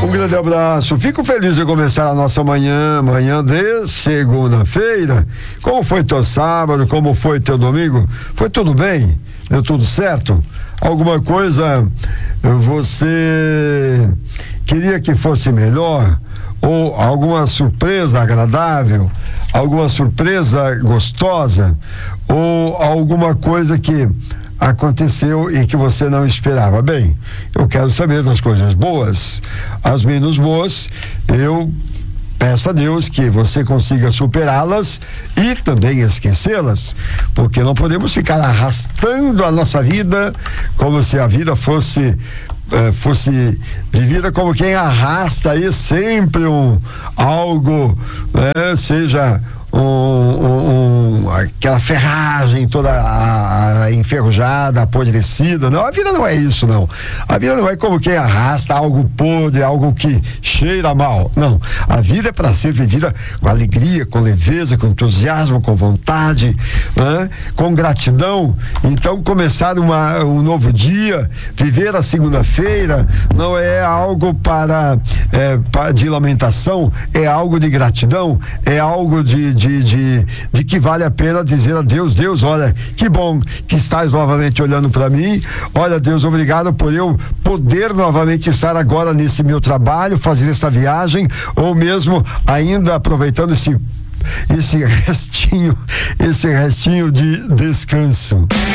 Um grande abraço. Fico feliz de começar a nossa manhã de segunda-feira. Como foi teu sábado? Como foi teu domingo? Foi tudo bem? Deu tudo certo? Alguma coisa você queria que fosse melhor? Ou alguma surpresa agradável? Alguma surpresa gostosa? Ou alguma coisa que aconteceu e que você não esperava? Bem, eu quero saber das coisas boas. As menos boas, eu peço a Deus que você consiga superá-las e também esquecê-las, porque não podemos ficar arrastando a nossa vida como se a vida fosse vivida como quem arrasta aí sempre algo, né? Seja aquela ferragem toda enferrujada, apodrecida. Não, a vida não é isso, não. A vida não é como quem arrasta algo podre, algo que cheira mal. Não, a vida é para ser vivida com alegria, com leveza, com entusiasmo, com vontade, né? Com gratidão. Então, começar um novo dia, viver a segunda-feira, não é algo de lamentação, é algo de gratidão, é algo de que vale a pena dizer a Deus: Deus, olha, que bom que estás novamente olhando para mim. Olha, Deus, obrigado por eu poder novamente estar agora nesse meu trabalho, fazer essa viagem, ou mesmo ainda aproveitando esse restinho de descanso.